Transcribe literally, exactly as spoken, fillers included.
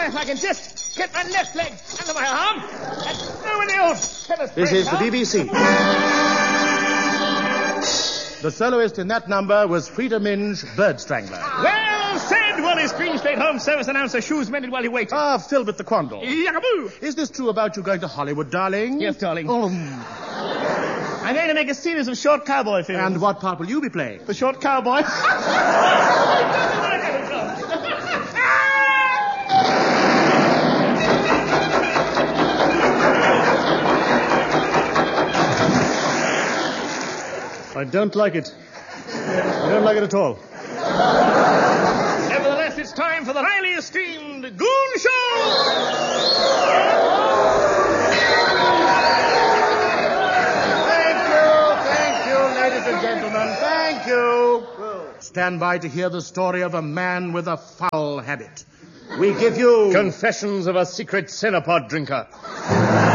if I can just get my left leg under my arm and throw in the old tennis This break, is the huh? B B C. The soloist in that number was Frida Minge, Bird Strangler. Well said, Wallace Greenslade, Home Service announcer. Shoes mended while he waited. Ah, Philbert the Quandle. Yakaboo! Is this true about you going to Hollywood, darling? Yes, darling. Oh, I'm going to make a series of short cowboy films. and what part will you be playing? The short cowboy. I don't like it. I don't like it at all. Nevertheless, it's time for the highly esteemed Goon Show! Thank you, thank you, ladies and gentlemen, thank you. Stand by to hear the story of a man with a foul habit. We give you... Confessions of a Secret Cinepod Drinker.